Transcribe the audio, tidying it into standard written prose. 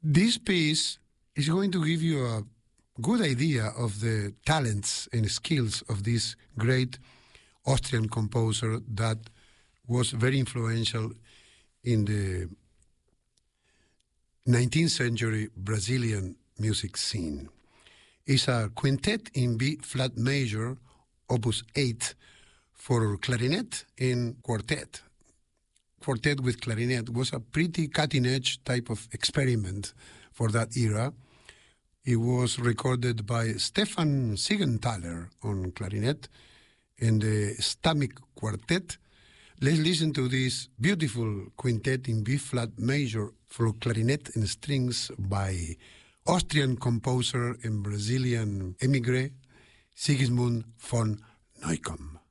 This piece is going to give you a good idea of the talents and skills of this great Austrian composer that was very influential in the 19th century Brazilian music scene. It's a quintet in B-flat major, opus 8, for clarinet and quartet. Quartet with clarinet was a pretty cutting-edge type of experiment for that era. It was recorded by Stefan Siegenthaler on clarinet and the Stammik Quartet. Let's listen to this beautiful quintet in B-flat major for clarinet and strings by Austrian composer and Brazilian émigré Sigismund von Neukomm.